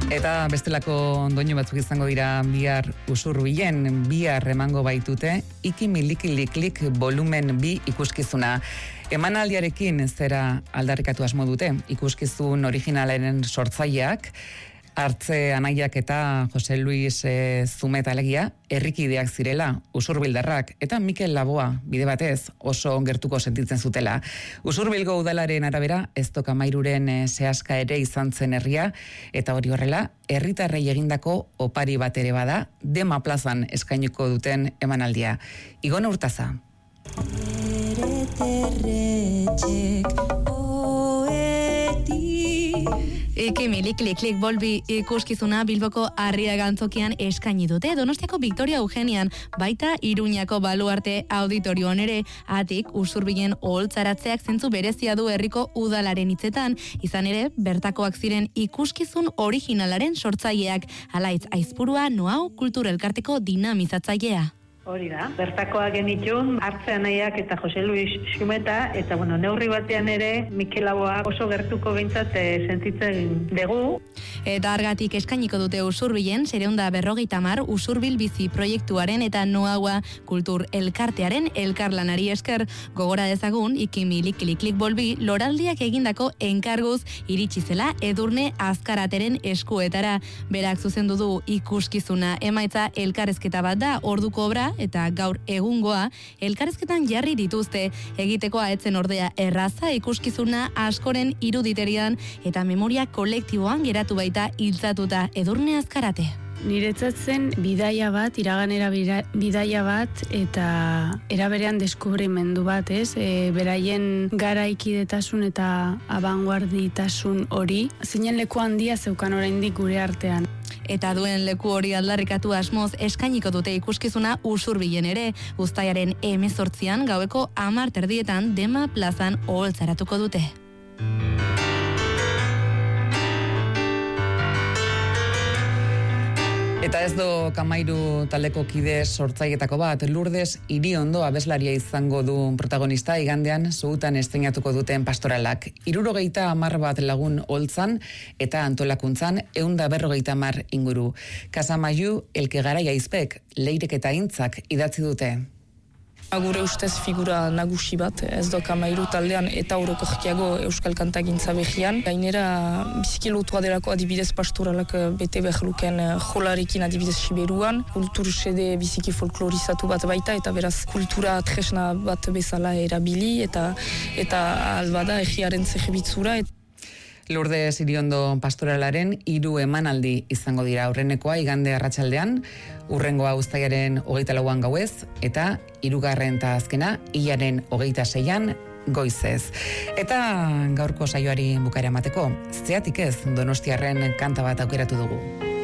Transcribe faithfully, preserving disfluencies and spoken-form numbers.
Eta bestelako doinu batzuk izango dira bihar Usurbilen, bihar emango baitute Iki Milikiliklik volumen bi ikuskizuna. Emanaldiarekin zera aldarrikatu asmo dute, ikuskizun originalaren sortzaileak, Artze Anaiak eta Jose Luis e, Zumeta alegia, herrikideak zirela, Usurbildarrak, eta Mikel Laboa, bide batez, oso gertuko sentitzen zutela. Usurbilgo udalaren arabera, ez toka mairuren e, sehaska ere izan zen herria, eta hori horrela, herritarrei egindako opari bat ere bada, Dema plazan eskainiko duten emanaldia. Igon Urtaza. Iki Milikiliklik bolbi ikuskizuna Bilboko Arriaga antzokian eskaini dute. Donostiako Victoria Eugenian, baita Iruñako Baluarte auditorioan ere, atik Usurbilen oholtzaratzeak zentzu berezia du herriko udalaren hitzetan, izan ere, bertakoak ziren ikuskizun originalaren sortzaileak, Alaitz Aizpurua Noau kulturelkarteko dinamizatzailea. Hori da, bertakoak genitun, Artze Anaiak eta Jose Luis Xumeta, eta bueno, neurri batean ere, Mikel Laboa oso gertuko behintzat e, sentitzen dugu. Eta argatik eskainiko dute Usurbilen, sereunda berrogeita hamar Usurbil bizi proiektuaren eta Noaua kultur elkartearen elkarlanari esker, gogora dezagun, Iki Milikiliklik bolbi, loraldiak egindako enkarguz iritsi zela Edurne Azkarateren eskuetara. Berak zuzendu du ikuskizuna, emaitza elkarrezketa bat da, orduko obra, eta gaur egungoa, elkarrezketan jarri dituzte, egitekoa etzen ordea erraza ikuskizuna askoren iruditerian eta memoria kolektiboan geratu baita hiltzatuta Edurne Azkarate. Niretzat zen bidaia bat, iraganera bidaia bat, eta eraberean deskubrimendu bat, ez? E, beraien garaikidetasun eta abanguarditasun hori, zinen leku handia zeukan oraindik gure artean. Eta duen leku hori aldarrikatu asmoz eskainiko dute ikuskizuna Usurbilen ere, uztailaren hemezortzian gaueko hamar terdietan Dema plazan oholtzaratuko dute. Eta ez do Kamairu taldeko kide sortzailetako bat, Lourdes Iriondo abeslaria izango du protagonista, igandean Zuutan estreinatuko duten pastoralak. Hirurogeita hamar bat lagun holtzan eta antolakuntzan ehun eta berrogeita hamar inguru. Kasamaiu Elke Garaia Izpek, Leirek eta Intzak idatzi dute. Gure ustez figura nagusi bat, ez do Kamairu taldean eta orokorkiago euskal kantagintza behian. Gainera, biziki lotua delako adibidez pastoralak bete behar luken jolarekin adibidez Siberuan. Kultur sede biziki folklorizatu bat baita eta beraz kultura tresna bat bezala erabili eta eta albada egiaren zerbitzura. Lourdes Iriondo pastoralaren hiru emanaldi izango dira, aurrenekoa igande arratsaldean, urrengoa uztailaren hogeita lauan gauez, eta hirugarren eta azkena hilaren hogeita seian goizez. Eta gaurko saioari bukaera emateko, zeatik ez Donostiarren kanta bat aukeratu dugu.